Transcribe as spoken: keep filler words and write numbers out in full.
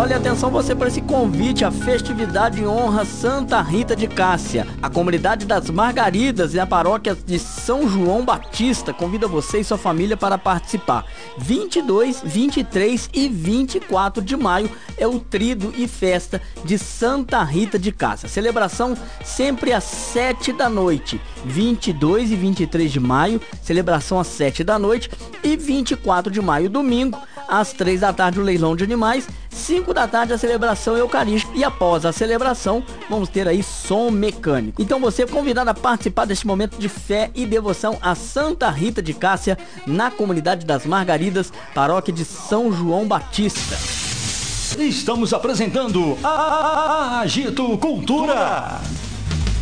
Olha, atenção você para esse convite à festividade em honra Santa Rita de Cássia. A comunidade das Margaridas e a paróquia de São João Batista convida você e sua família para participar. vinte e dois, vinte e três e vinte e quatro de maio é o trido e festa de Santa Rita de Cássia. Celebração sempre às sete da noite. vinte e dois e vinte e três de maio, celebração às sete da noite. E vinte e quatro de maio, domingo, às três da tarde, o leilão de animais. cinco da tarde, a celebração eucarística. E após a celebração, vamos ter aí som mecânico. Então você é convidado a participar deste momento de fé e devoção a Santa Rita de Cássia, na comunidade das Margaridas, paróquia de São João Batista. Estamos apresentando a Agito Cultura.